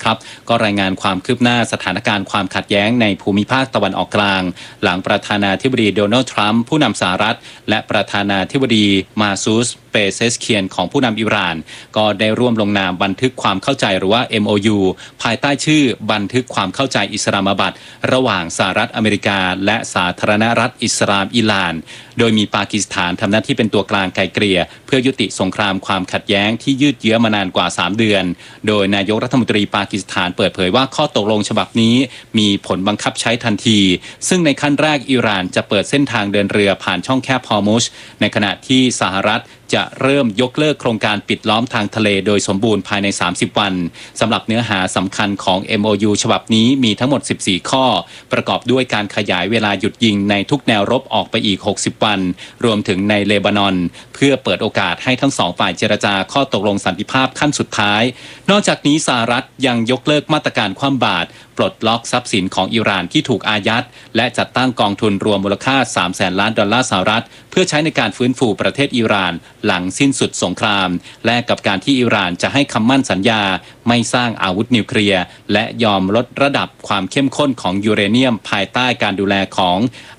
ครับก็รายงานความคืบหน้าสถานการณ์ความขัดแย้งในภูมิภาคตะวันออกกลางหลังประธานาธิบดีโดนัลด์ทรัมป์ผู้นำสหรัฐและประธานาธิบดีมาซูสเปเซสเคียนของผู้นำอิหร่านก็ได้ร่วมลงนามบันทึกความเข้าใจหรือว่า MOU ภายใต้ชื่อบันทึกความเข้าใจอิสลามบัดระหว่างสหรัฐอเมริกาและสาธารณรัฐอิสลามอิหร่านโดยมีปากีสถานทำหน้าที่เป็นตัวกลางไกลเกลี่ยเพื่อยุติสงครามความขัดแย้งที่ยืดเยื้อมานานกว่า3เดือนโดยนายกรัฐมนตรีปากีสถานเปิดเผยว่าข้อตกลงฉบับนี้มีผลบังคับใช้ทันทีซึ่งในขั้นแรกอิหร่านจะเปิดเส้นทางเดินเรือผ่านช่องแคบฮอร์มุซในขณะที่สหรัฐจะเริ่มยกเลิกโครงการปิดล้อมทางทะเลโดยสมบูรณ์ภายใน30วันสำหรับเนื้อหาสำคัญของ MOU ฉบับนี้มีทั้งหมด14ข้อประกอบด้วยการขยายเวลาหยุดยิงในทุกแนวรบออกไปอีก60วันรวมถึงในเลบานอนเพื่อเปิดโอกาสให้ทั้งสองฝ่ายเจรจาข้อตกลงสันติภาพขั้นสุดท้ายนอกจากนี้สหรัฐยังยกเลิกมาตรการคว่ำบาตรปลดล็อกทรัพย์สินของอิหร่านที่ถูกอายัดและจัดตั้งกองทุนรวมมูลค่า$300,000 ล้านสหรัฐเพื่อใช้ในการฟื้นฟูประเทศอิหร่านหลังสิ้นสุดสงครามและกับการที่อิหร่านจะให้คำมั่นสัญญาไม่สร้างอาวุธนิวเคลียร์และยอมลดระดับความเข้มข้นของยูเรเนียมภายใต้การดูแลของ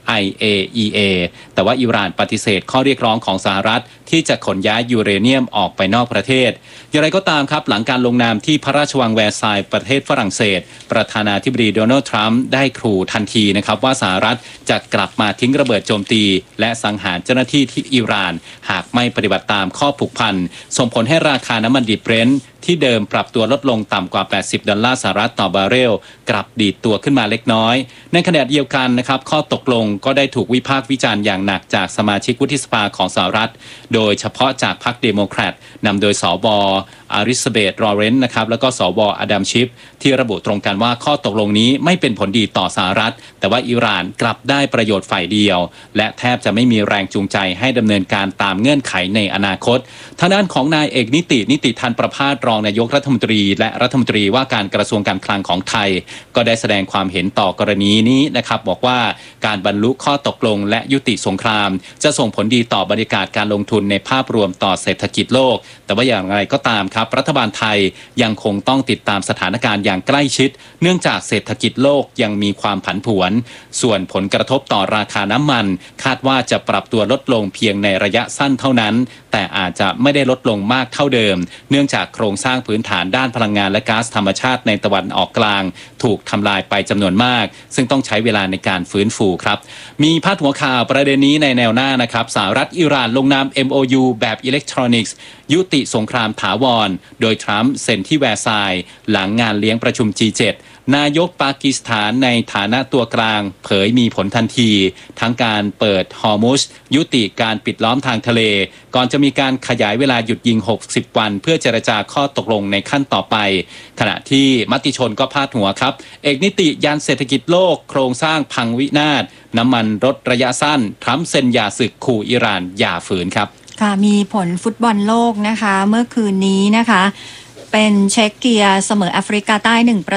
IAEA แต่ว่าอิหร่านปฏิเสธข้อเรียกร้องของสหรัฐที่จะขนย้ายยูเรเนียมออกไปนอกประเทศอย่างไรก็ตามครับหลังการลงนามที่พระราชวังแวร์ซายน์ประเทศฝรั่งเศสประธานาธิบดีโดนัลด์ทรัมป์ได้ขู่ทันทีนะครับว่าสหรัฐจะกลับมาทิ้งระเบิดโจมตีและสังหารเจ้าหน้าที่ที่อิหร่านหากไม่ปฏิบัติตามข้อผูกพันส่งผลให้ราคาน้ำมันดิบเบรนท์ที่เดิมปรับตัวลดลงต่ำกว่า$80ต่อบาร์เรลกลับดีดตัวขึ้นมาเล็กน้อยในขณะเดียวกันนะครับข้อตกลงก็ได้ถูกวิพากษ์วิจารณ์อย่างหนักจากสมาชิกวุฒิสภาของสหรัฐโดยเฉพาะจากพรรคเดโมแครตนำโดยสวอาริสเบธลอเรนซ์นะครับแล้วก็สวอดัมชิฟที่ระบุตรงกันว่าข้อตกลงนี้ไม่เป็นผลดีต่อสหรัฐแต่ว่าอิหร่านกลับได้ประโยชน์ฝ่ายเดียวและแทบจะไม่มีแรงจูงใจให้ดำเนินการตามเงื่อนไขในอนาคตทางด้านของนายเอกนิติธันประภาสรองนายกรัฐมนตรีและรัฐมนตรีว่าการกระทรวงการคลังของไทยก็ได้แสดงความเห็นต่อกรณีนี้นะครับบอกว่าการบรรลุข้อตกลงและยุติสงครามจะส่งผลดีต่อบรรยากาศการลงทุนในภาพรวมต่อเศรษฐกิจโลกแต่ว่าอย่างไรก็ตามครับรัฐบาลไทยยังคงต้องติดตามสถานการณ์อย่างใกล้ชิดเนื่องจากเศรษฐกิจโลกยังมีความผันผวนส่วนผลกระทบต่อราคาน้ำมันคาดว่าจะปรับตัวลดลงเพียงในระยะสั้นเท่านั้นแต่อาจจะไม่ได้ลดลงมากเท่าเดิมเนื่องจากโครงสร้างพื้นฐานด้านพลังงานและก๊าซธรรมชาติในตะวันออกกลางถูกทำลายไปจำนวนมากซึ่งต้องใช้เวลาในการฟื้นฟูครับมีพาดหัวข่าวประเด็นนี้ในแนวหน้านะครับสหรัฐอิหร่านลงนาม MOU แบบอิเล็กทรอนิกส์ยุติสงครามถาวรโดยทรัมป์เซ็นที่แวร์ซายน์หลังงานเลี้ยงประชุม G7 นายกปากีสถานในฐานะตัวกลางเผยมีผลทันทีทั้งการเปิดฮอร์มุซยุติการปิดล้อมทางทะเลก่อนจะมีการขยายเวลาหยุดยิง60วันเพื่อเจรจาข้อตกลงในขั้นต่อไปขณะที่มติชนก็พาดหัวครับเอกนิติยันเศรษฐกิจโลกโครงสร้างพังวินาศน้ำมันลดระยะสั้นทรัมป์เซ็นหย่าศึกขู่อิหร่านอย่าฝืนครับค่ะมีผลฟุตบอลโลกนะคะเมื่อคืนนี้นะคะเป็นเช็กเกียเสมอแอฟริกาใต้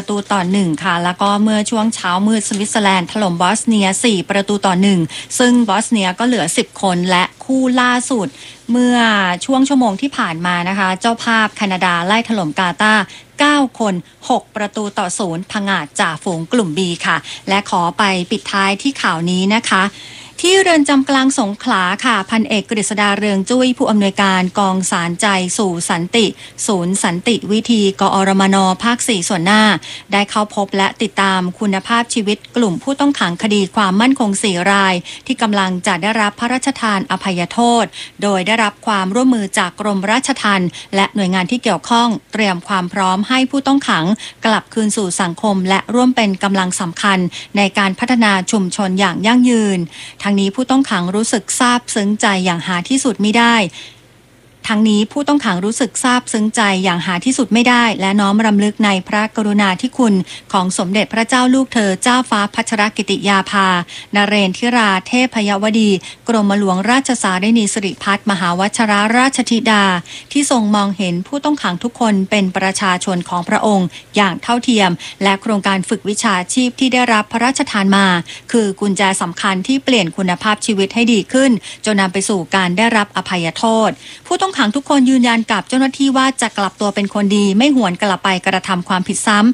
1-1ค่ะแล้วก็เมื่อช่วงเช้ามืดสวิตเซอร์แลนด์ถล่มบอสเนีย4-1ซึ่งบอสเนียก็เหลือ10คนและคู่ล่าสุดเมื่อช่วงชั่วโมงที่ผ่านมานะคะเจ้าภาพแคนาดาไล่ถล่มกาตาร์9คน6-0ผงาดจ่าฝูงกลุ่ม B ค่ะและขอไปปิดท้ายที่ข่าวนี้นะคะที่เรือนจำกลางสงขลาค่ะพันเอกกฤษดาเรืองจุ้ยผู้อำนวยการกองสารใจสู่สันติศูนย์สันติวิธีกอรมนภาค4ส่วนหน้าได้เข้าพบและติดตามคุณภาพชีวิตกลุ่มผู้ต้องขังคดีความมั่นคง4รายที่กำลังจะได้รับพระราชทานอภัยโทษโดยได้รับความร่วมมือจากกรมราชทัณฑ์และหน่วยงานที่เกี่ยวข้องเตรียมความพร้อมให้ผู้ต้องขังกลับคืนสู่สังคมและร่วมเป็นกำลังสำคัญในการพัฒนาชุมชนอย่างยั่งยืนทั้งนี้ผู้ต้องขังรู้สึกซาบซึ้งใจอย่างหาที่สุดมิได้ ทั้งนี้ผู้ต้องขังรู้สึกซาบซึ้งใจอย่างหาที่สุดไม่ได้และน้อมรำลึกในพระกรุณาธิคุณของสมเด็จพระเจ้าลูกเธอเจ้าฟ้าพัชรกิติยาภานเรนทิราเทพยวดีกรมหลวงราชสารินีสิริพัฒน์มหาวชรราชธิดาที่ทรงมองเห็นผู้ต้องขังทุกคนเป็นประชาชนของพระองค์อย่างเท่าเทียมและโครงการฝึกวิชาชีพที่ได้รับพระราชทานมาคือกุญแจสำคัญที่เปลี่ยนคุณภาพชีวิตให้ดีขึ้นจนนำไปสู่การได้รับอภัยโทษผู้ต้องขังทุกคนยืนยันกับเจ้าหน้าที่ว่าจะกลับตัวเป็นคนดีไม่หวนกลับไปกระทำความผิดซ้ำ